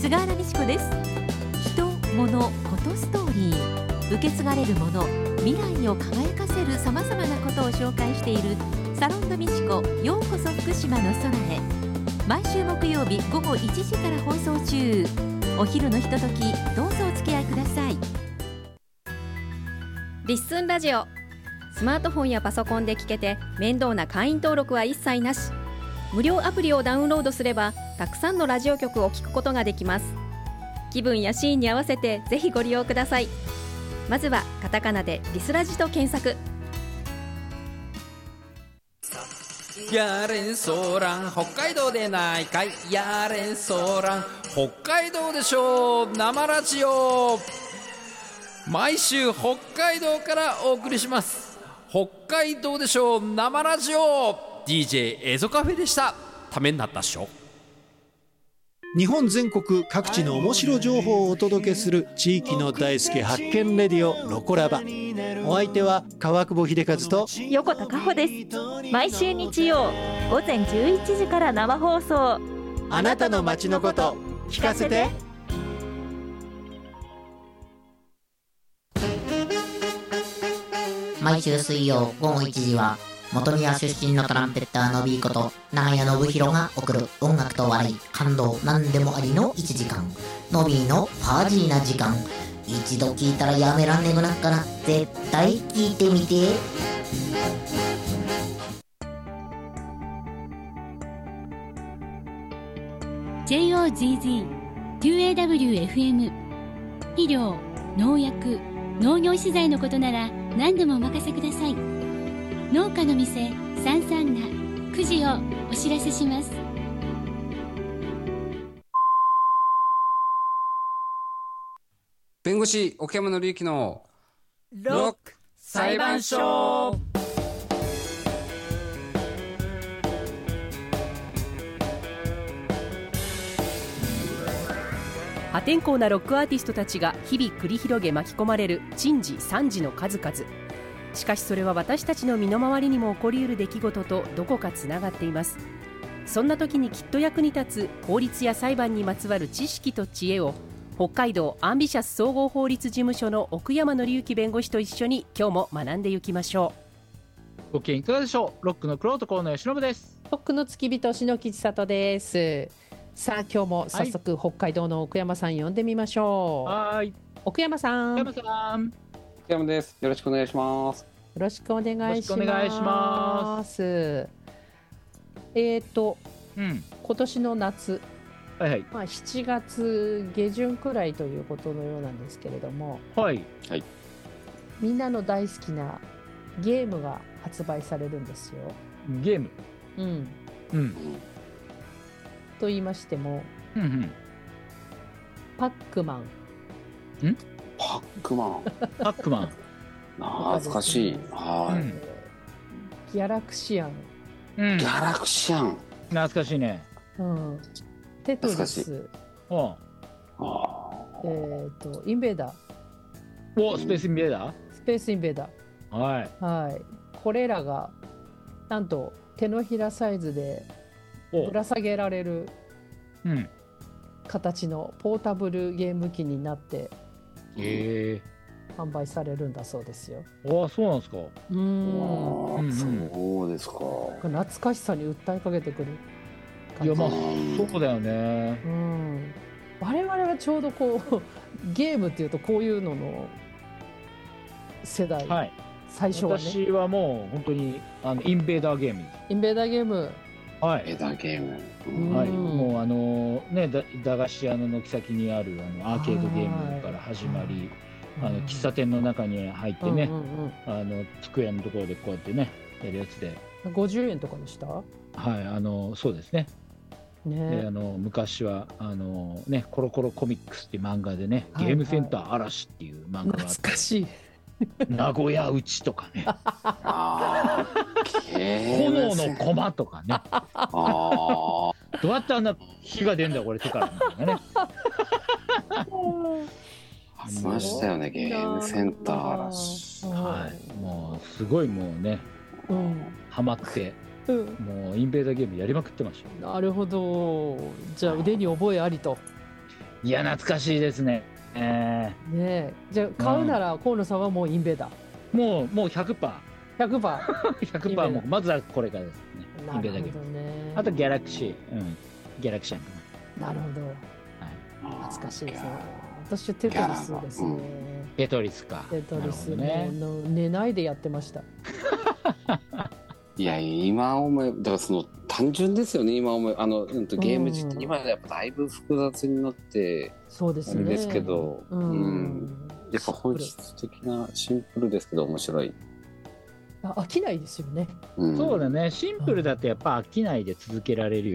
菅原美智子です。人、物、ことストーリー、受け継がれるもの、未来を輝かせるさまざまなことを紹介しているサロンド美智子、ようこそ福島の空へ。毎週木曜日午後1時から放送中。お昼のひととき、どうぞお付き合いください。 リッスンラジオ、スマートフォンやパソコンで聞けて面倒な会員登録は一切なし。無料アプリをダウンロードすればたくさんのラジオ局を聞くことができます。気分やシーンに合わせてぜひご利用ください。まずはカタカナでリスラジと検索。 やれんそらん北海道でないかい、やれんそらん北海道でしょう。生ラジオ、毎週北海道からお送りします。北海道でしょう生ラジオ、 DJ エゾカフェでした。ためになったっしょ。 日本全国各地の面白情報をお届けする地域の大輔発見レディオロコラバ。お相手は川久保秀和と横田加穂です。毎週日曜午前11時から生放送。 あなたの街のこと聞かせて。 毎週水曜午後1時は本宮出身のトランペッターのビーこと長屋信弘が送る音楽と笑い感動何でもありの1時間、のびーのファージーな時間。一度聞いたらやめらんねくなっから絶対聞いてみて。 JOZZ2AWFM。 肥料、農薬、農業資材のことなら何でもお任せください。農家の店33が9時をお知らせします。 弁護士奥山紀之のロック裁判所。 破天荒なロックアーティストたちが日々繰り広げ巻き込まれる珍事惨事の数々。しかしそれは私たちの身の回りにも起こりうる出来事とどこかつながっています。そんな時にきっと役に立つ法律や裁判にまつわる知識と知恵を北海道アンビシャス総合法律事務所の奥山紀之弁護士と一緒に今日も学んでいきましょう。ご機嫌いかがでしょう。ロックの玄人河野由伸です。 ロックの付き人篠木千里です。さあ今日も早速、北海道の奥山さん呼んでみましょう。 はい、 奥山さん。 奥山です。よろしくお願いします。 よろしくお願いします。今年の夏、7月下旬くらいということのようなんですけれども、みんなの大好きなゲームが発売されるんですよ。 ゲーム、 と言いましても、パックマン。 パックマン懐かしい。 ギャラクシアン。 ギャラクシアン懐かしいね。 テトリス。インベーダー。スペースインベーダー。 スペースインベーダー。これらがなんと手のひらサイズでぶら下げられる形のポータブルゲーム機になって販売されるんだそうですよ。 そうなんですか。 そうですか。 懐かしさに訴えかけてくる感じ。そうだよね。 我々はちょうどこうゲームっていうとこういうのの世代、最初はね。 私はもう本当にインベーダーゲーム。 インベーダーゲーム。 もう駄菓子屋の軒先にあるアーケードゲームから始まり、喫茶店の中に入ってね、机のところでこうやってねやるやつで 50円とかでした。 そうですね。で昔はコロコロコミックスっていう漫画でね、ゲームセンター嵐っていう漫画があって、 懐かしい。 名古屋うちとかね、炎の駒とかね、どうやってあんな火が出るんだこれ手からみたいなね。 ありましたよね、ゲームセンター嵐。 もうすごいもうね、ハマって、もうインベーダーゲームやりまくってました。 なるほど。じゃあ腕に覚えありと。 いや懐かしいですね。 ねえ、じゃあ買うなら河野さんはもうインベーダー。 もう 100%。100%もうまずはこれからですね。 なるほどね。 あとギャラクシー、ギャラクシーかな。なるほど。懐かしいですね。私はテトリスですね。 テトリスか。 テトリスね。寝ないでやってました。 いや今思えだからその単純ですよね。今思えゲーム自体今やっぱだいぶ複雑になってそうですね。 あれですけど、やっぱ本質的なシンプルですけど面白い。 飽きないですよね。 そうだね。シンプルだとやっぱ飽きないで続けられるよ